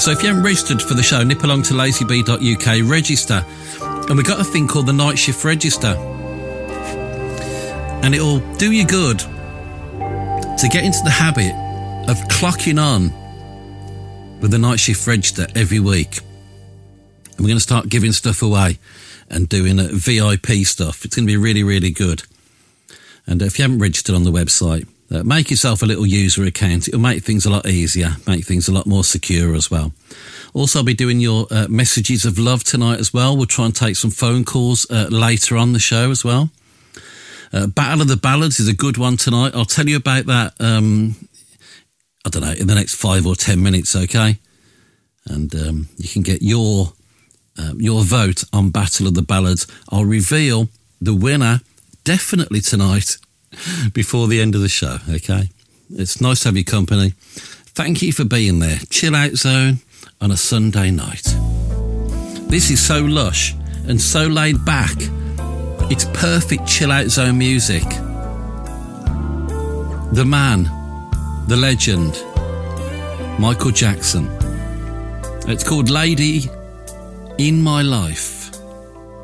So if you haven't registered for the show, nip along to lazybee.uk, register. And we've got a thing called the Night Shift Register. And it'll do you good to get into the habit of clocking on with the Night Shift Register every week. And we're going to start giving stuff away and doing VIP stuff. It's going to be really, really good. And if you haven't registered on the website, make yourself a little user account. It'll make things a lot easier, make things a lot more secure as well. Also, I'll be doing your messages of love tonight as well. We'll try and take some phone calls later on the show as well. Battle of the Ballads is a good one tonight. I'll tell you about that, I don't know, in the next 5 or 10 minutes, okay? And you can get your vote on Battle of the Ballads. I'll reveal the winner definitely tonight before the end of the show, okay? It's nice to have your company. Thank you for being there. Chill Out Zone on a Sunday night. This is so lush and so laid back. It's perfect chill out zone music. The man, the legend, Michael Jackson. It's called Lady in My Life.